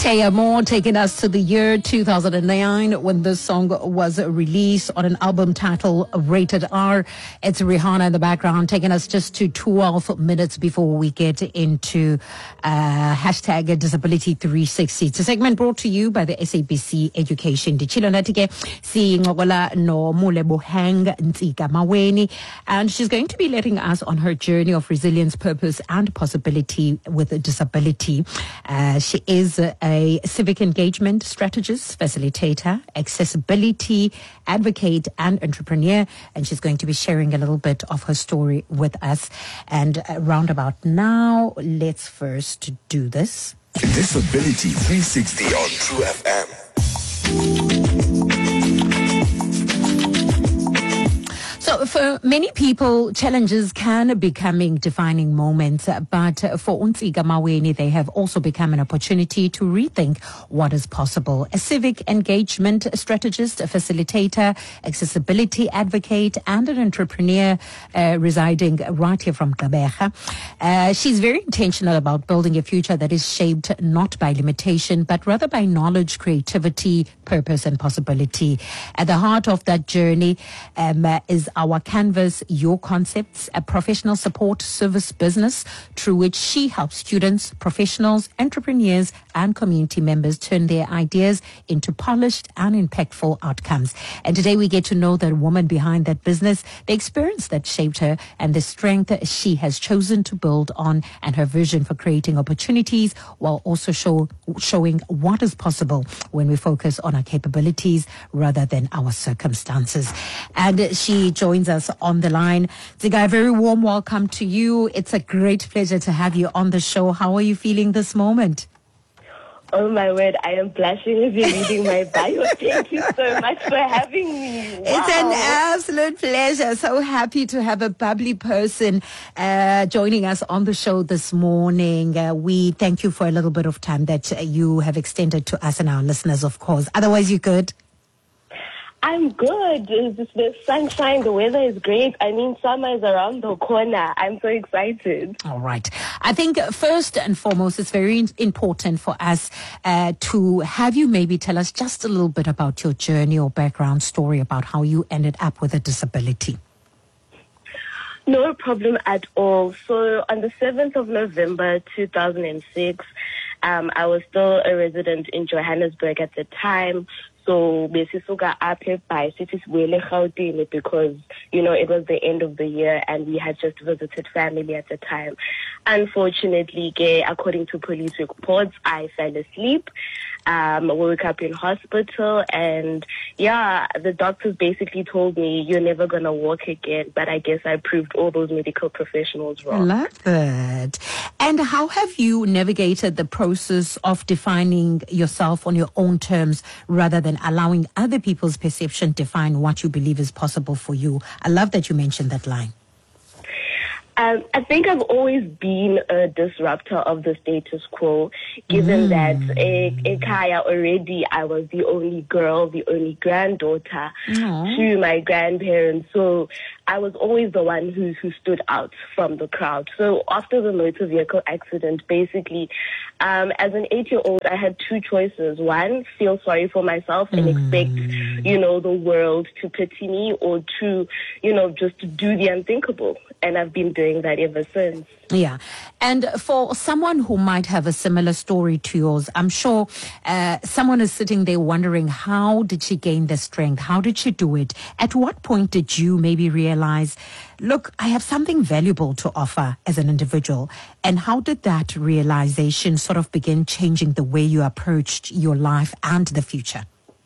Taya Moore taking us to the year 2009 when this song was released on an album titled Rated R. It's Rihanna in the background taking us just to 12 minutes before we get into hashtag Disability 360. It's a segment brought to you by the SABC Education. Dichilo natike si ngokola no Mulebohang Ntsika Maweni, and she's going to be letting us on her journey of resilience, purpose and possibility with a disability. She is a civic engagement strategist, facilitator, accessibility advocate and entrepreneur, and she's going to be sharing a little bit of her story with us. And roundabout now, let's first do this. Disability 360 on True FM. So for many people, challenges can become defining moments, but for Ntsika Maweni, they have also become an opportunity to rethink what is possible. A civic engagement strategist, a facilitator, accessibility advocate, and an entrepreneur residing right here from Gqeberha. She's very intentional about building a future that is shaped not by limitation, but rather by knowledge, creativity, purpose, and possibility. At the heart of that journey is our Canvas Your Concepts, a professional support service business through which she helps students, professionals, entrepreneurs, and community members turn their ideas into polished and impactful outcomes. And today we get to know the woman behind that business, the experience that shaped her, and the strength she has chosen to build on, and her vision for creating opportunities while also showing what is possible when we focus on our capabilities rather than our circumstances. And she joins us on the line. Ntsika, a very warm welcome to you. It's a great pleasure to have you on the show. How are you feeling this moment? Oh my word, I am blushing as you're reading my bio. Thank you so much for having me. Wow. It's an absolute pleasure. So happy to have a bubbly person joining us on the show this morning. We thank you for a little bit of time that you have extended to us and our listeners, of course. Otherwise, you're good? I'm good. It's the sunshine, the weather is great. I mean, summer is around the corner. I'm so excited. All right. I think first and foremost, it's very important for us to have you maybe tell us just a little bit about your journey or background story about how you ended up with a disability. No problem at all. So on the 7th of November 2006, I was still a resident in Johannesburg at the time. So besisuka apha by City Gauteng because, you know, it was the end of the year and we had just visited family at the time. Unfortunately, according to police reports, I fell asleep. Woke up in hospital and the doctors basically told me you're never going to walk again. But I guess I proved all those medical professionals wrong. I love that. And how have you navigated the process of defining yourself on your own terms rather than allowing other people's perception define what you believe is possible for you? I love that you mentioned that line. I think I've always been a disruptor of the status quo, given that Ekaya already I was the only girl, the only granddaughter to my grandparents. So I was always the one who stood out from the crowd. So after the motor vehicle accident, basically, as an 8-year-old, I had two choices. One, feel sorry for myself and expect, the world to pity me, or two, just do the unthinkable. And I've been doing that ever since. Yeah. And for someone who might have a similar story to yours, I'm sure someone is sitting there wondering, how did she gain the strength? How did she do it? At what point did you maybe realize, look, I have something valuable to offer as an individual? And how did that realization sort of begin changing the way you approached your life and the future?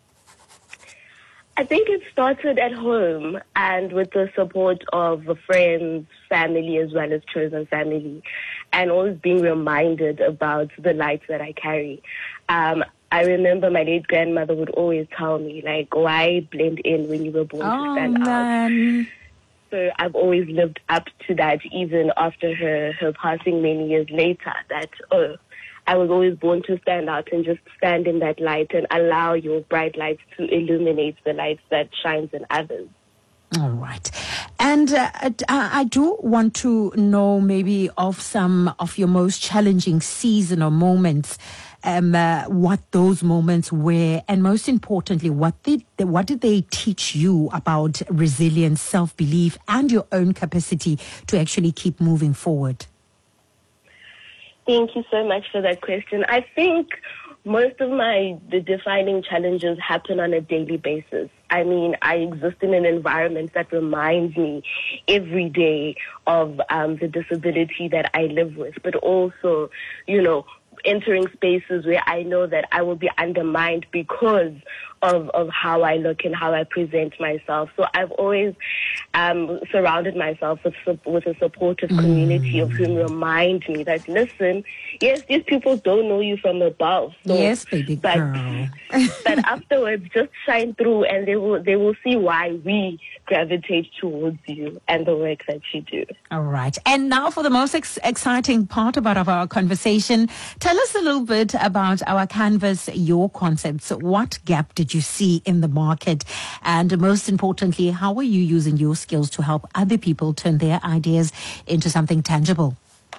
I think it started at home and with the support of friends, family, as well as chosen family, and always being reminded about the light that I carry. I remember my late grandmother would always tell me, like, why blend in when you were born to stand out? So I've always lived up to that, even after her passing many years later, that, I was always born to stand out and just stand in that light and allow your bright lights to illuminate the lights that shines in others. All right. And And I do want to know maybe of some of your most challenging seasonal moments, what those moments were, and most importantly, what did they teach you about resilience, self-belief, and your own capacity to actually keep moving forward? Thank you so much for that question. I think most of the defining challenges happen on a daily basis. I mean, I exist in an environment that reminds me every day of the disability that I live with, but also, entering spaces where I know that I will be undermined because of how I look and how I present myself. So I've always surrounded myself with a supportive community of whom remind me that, listen, yes, these people don't know you from above. So, yes, baby girl. But afterwards, just shine through, and they will see why we gravitate towards you and the work that you do. All right. And now for the most exciting part of our conversation, tell us a little bit about our canvas, your concepts. What gap did you see in the market? And most importantly, how are you using your skills to help other people turn their ideas into something tangible?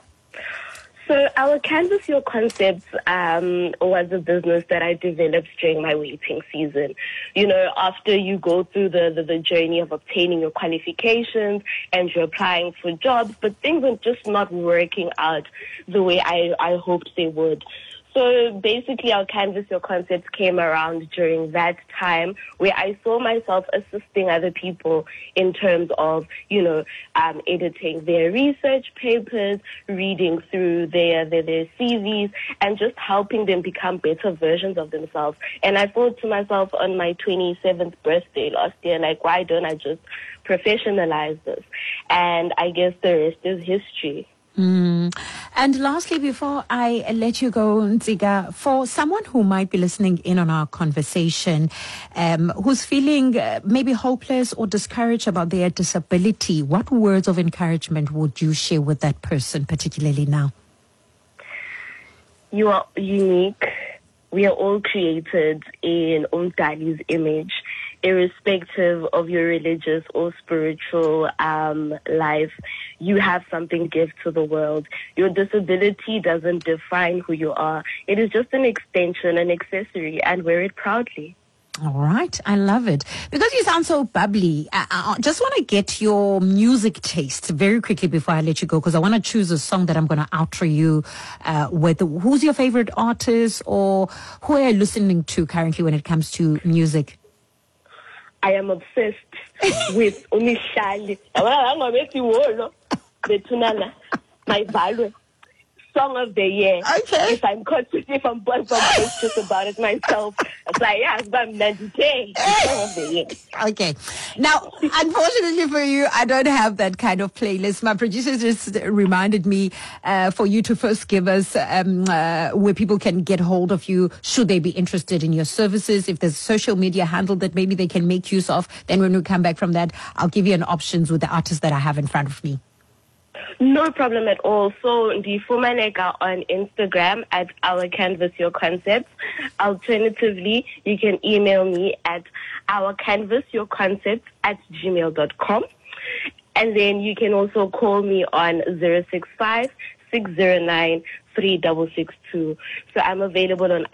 So our Canvas Your Concepts was a business that I developed during my waiting season. After you go through the journey of obtaining your qualifications and you're applying for jobs, but things are just not working out the way I hoped they would. So basically, our Canvas Your Concepts came around during that time where I saw myself assisting other people in terms of, editing their research papers, reading through their CVs, and just helping them become better versions of themselves. And I thought to myself on my 27th birthday last year, why don't I just professionalize this? And I guess the rest is history. And lastly, before I let you go, Nziga, for someone who might be listening in on our conversation, who's feeling maybe hopeless or discouraged about their disability, what words of encouragement would you share with that person, particularly now? You are unique. We are all created in Umdali's image. Irrespective of your religious or spiritual life, you have something to give to the world. Your disability doesn't define who you are. It is just an extension, an accessory, and wear it proudly. All right. I love it. Because you sound so bubbly, I just want to get your music taste very quickly before I let you go, because I want to choose a song that I'm going to outro you with. Who's your favorite artist, or who are you listening to currently when it comes to music? I am obsessed with Umishali. My value. Song of the year. Okay. If I'm boisterous about it myself, it's like, yeah, it's about meditate. Song of the year. Okay. Now, unfortunately for you, I don't have that kind of playlist. My producer just reminded me for you to first give us where people can get hold of you should they be interested in your services. If there's a social media handle that maybe they can make use of, then when we come back from that, I'll give you an options with the artists that I have in front of me. No problem at all. So the Fumaneka on Instagram at Our Canvas Your Concepts. Alternatively, you can email me at ourcanvasyourconcepts@gmail.com. And then you can also call me on 065-609-3662. So I'm available on